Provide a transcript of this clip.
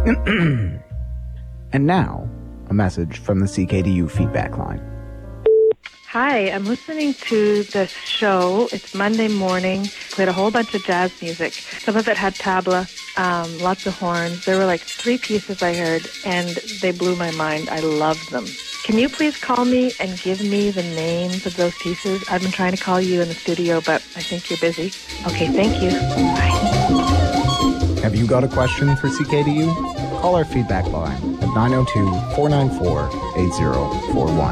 And now, a message from the CKDU feedback line. Hi, I'm listening to this show. It's Monday morning. Played a whole bunch of jazz music. Some of it had tabla, lots of horns. There were like 3 pieces I heard, and they blew my mind. I loved them. Can you please call me and give me the names of those pieces? I've been trying to call you in the studio, but I think you're busy. Okay, thank you. Bye. Have you got a question for CKDU? Call our feedback line at 902-494-8041.